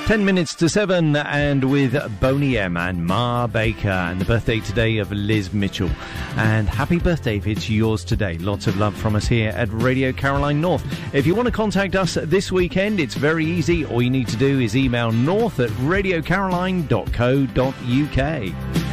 10 minutes to 7, and with Boney M and Ma Baker, and the birthday today of Liz Mitchell. And happy birthday if it's yours today. Lots of love from us here at Radio Caroline North. If you want to contact us this weekend, it's very easy. All you need to do is email north@radiocaroline.co.uk.